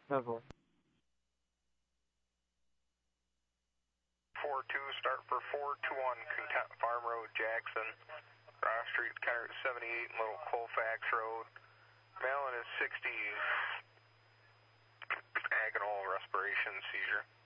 10-4. 4-2, start for 421, Content Farm Road, Jackson, Cross Street, Kennard 78, Little Colfax Road. Malin is 60, agonal respiration seizure.